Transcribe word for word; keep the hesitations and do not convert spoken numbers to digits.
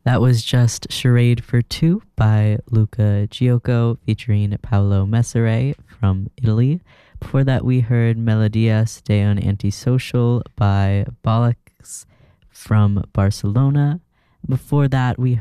That was just Charade for Two by Luca Giocco featuring Paolo Messere from Italy. Before that, we heard Melodias de un Antisocial by Bollocks from Barcelona. Before that, we